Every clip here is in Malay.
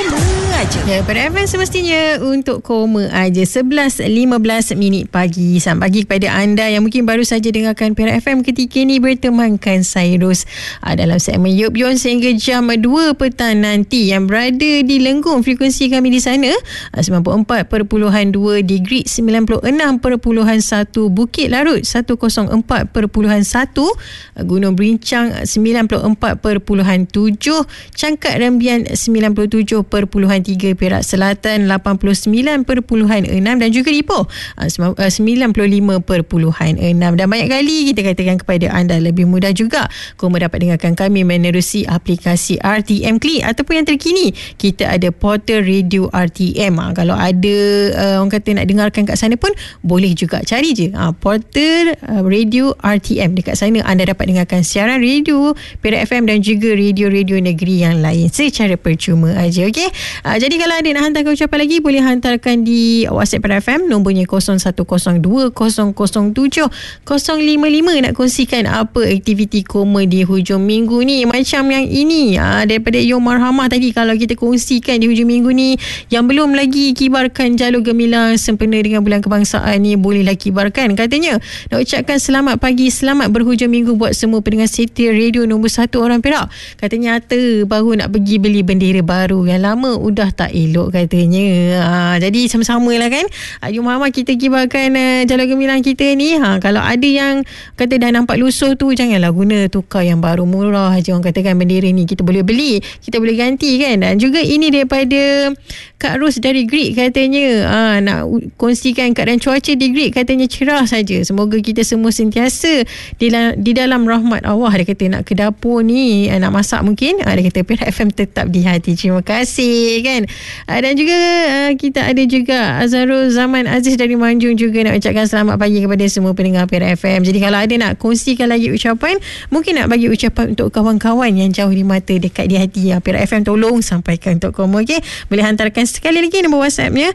Koma aja. Ya, pada FM semestinya untuk koma aja. 11.15 minit pagi. Selamat pagi kepada anda yang mungkin baru saja dengarkan Perak FM ketika ini bertemankan saya Ros dalam segmen Yup Yon sehingga jam 2 petang nanti. Yang berada di Lenggong, frekuensi kami di sana 94.2 Degree, 96.1 Bukit Larut, 104.1 Gunung Berincang, 94.7 Cangkat Rembian, 97.3 Perak Selatan, 89.6 dan juga Ipoh 95.6. Dan banyak kali kita katakan kepada anda lebih mudah juga koma dapat dengarkan kami menerusi aplikasi RTM Klik ataupun yang terkini kita ada portal radio RTM. Kalau ada orang kata nak dengarkan kat sana pun boleh juga cari je portal radio RTM. Dekat sana anda dapat dengarkan siaran radio Perak FM dan juga radio-radio negeri yang lain secara percuma aja. Okey. Jadi kalau ada nak hantarkan ucapan lagi boleh hantarkan di WhatsApp Perak FM, nombornya 0102070555. Nak kongsikan apa aktiviti koma di hujung minggu ni macam yang ini daripada Yom Marhamah tadi. Kalau kita kongsikan di hujung minggu ni yang belum lagi kibarkan jalur gemilang sempena dengan bulan kebangsaan ni, bolehlah kibarkan. Katanya nak ucapkan selamat pagi, selamat berhujung minggu buat semua pendengar setia radio nombor 1 orang Perak. Katanya nyata baru nak pergi beli bendera baru, yang lama udah tak elok katanya. Jadi sama-sama lah kan. Yom Marhamah kita kibarkan jalur gemilang kita ni. Kalau ada yang kata dah nampak lusuh tu, janganlah guna, tukar yang baru, murah je orang katakan bendera ni. Kita boleh beli, kita boleh ganti kan. Dan juga ini daripada Kak Ros dari Grid katanya nak kongsikan keadaan cuaca di Grid, katanya cerah saja. Semoga kita semua sentiasa di dalam rahmat Allah. Dia kata nak ke dapur ni, nak masak mungkin, dia kata Perak FM tetap di hati. Terima kasih kan. Dan juga kita ada juga Azharul Zaman Aziz dari Manjung juga nak ucapkan selamat pagi kepada semua pendengar Perak FM. Jadi kalau ada nak kongsikan lagi ucapan, mungkin nak bagi ucapan untuk kawan-kawan yang jauh di mata dekat di hati, Perak FM tolong sampaikan untuk kamu. Okey, boleh hantarkan sekali lagi nombor WhatsAppnya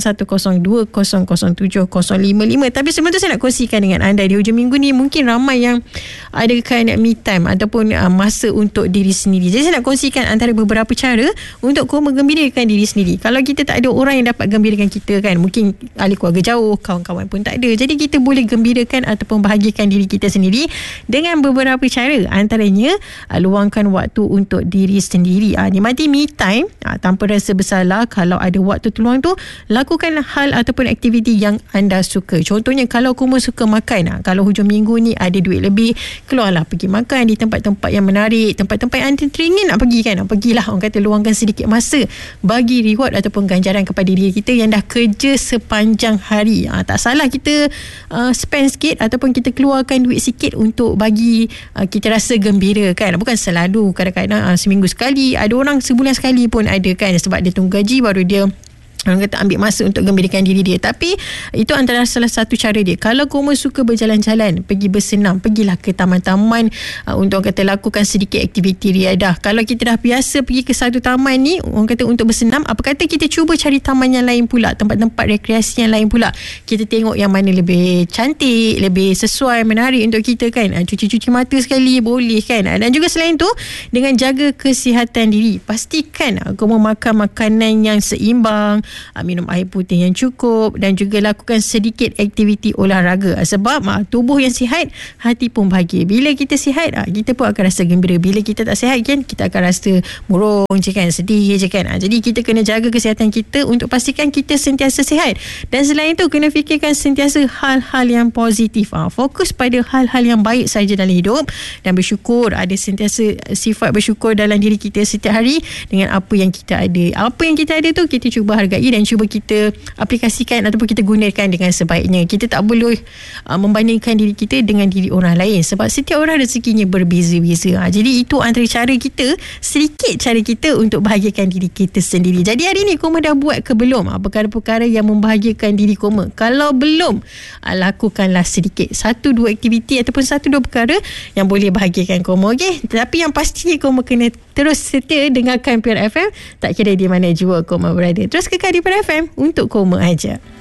0102007055. Tapi sebelum tu saya nak kongsikan dengan anda di hujung minggu ni mungkin ramai yang adakan me time ataupun masa untuk diri sendiri. Jadi saya nak kongsikan antara beberapa cara untuk kau menggembirakan diri sendiri. Kalau kita tak ada orang yang dapat gembirakan kita kan, mungkin ahli keluarga jauh, kawan-kawan pun tak ada. Jadi kita boleh gembirakan ataupun bahagiakan diri kita sendiri dengan beberapa cara. Antaranya luangkan waktu untuk diri sendiri. Nikmati me time tanpa rasa bersalah. Kalau ada waktu terluang tu, lakukan hal ataupun aktiviti yang anda suka. Contohnya kalau kamu suka makan, kalau hujung minggu ni ada duit lebih, keluarlah pergi makan di tempat-tempat yang menarik, tempat-tempat yang anda teringin nak pergi kan. Pergilah, orang kata luangkan sedikit masa, bagi reward ataupun ganjaran kepada diri kita yang dah kerja sepanjang hari. Tak salah kita spend sikit ataupun kita keluarkan duit sikit untuk bagi kita rasa gembira kan. Bukan selalu, kadang-kadang seminggu sekali, ada orang sebulan sekali pun ada kan, sebab dia tunggu gaji baru dia orang kata ambil masa untuk gembirakan diri dia. Tapi itu antara salah satu cara dia. Kalau kamu suka berjalan-jalan, pergi bersenam, pergilah ke taman-taman untuk orang kata lakukan sedikit aktiviti riadah. Kalau kita dah biasa pergi ke satu taman ni, orang kata untuk bersenam, apa kata kita cuba cari taman yang lain pula, tempat-tempat rekreasi yang lain pula. Kita tengok yang mana lebih cantik, lebih sesuai, menarik untuk kita kan. Cuci-cuci mata sekali boleh kan. Dan juga selain tu, dengan jaga kesihatan diri, pastikan kamu makan makanan yang seimbang, minum air putih yang cukup dan juga lakukan sedikit aktiviti olahraga. Sebab tubuh yang sihat, hati pun bahagia. Bila kita sihat, kita pun akan rasa gembira. Bila kita tak sihat kan, kita akan rasa murung je kan, sedih je kan. Jadi kita kena jaga kesihatan kita untuk pastikan kita sentiasa sihat. Dan selain itu, kena fikirkan sentiasa hal-hal yang positif. Fokus pada hal-hal yang baik saja dalam hidup dan bersyukur. Ada sentiasa sifat bersyukur dalam diri kita setiap hari dengan apa yang kita ada. Apa yang kita ada tu kita cuba hargai dan cuba kita aplikasikan ataupun kita gunakan dengan sebaiknya. Kita tak boleh membandingkan diri kita dengan diri orang lain sebab setiap orang rezekinya berbeza-beza. Jadi itu antara cara kita, sedikit cara kita untuk bahagiakan diri kita sendiri. Jadi hari ni koma dah buat ke belum perkara-perkara yang membahagiakan diri koma? Kalau belum, lakukanlah sedikit 1-2 aktiviti ataupun 1-2 perkara yang boleh bahagiakan koma. Okay? Tapi yang pastinya koma kena terus setia dengarkan Perak FM, tak kira di mana jua koma berada. Terus kekal di Perak FM untuk koma aja.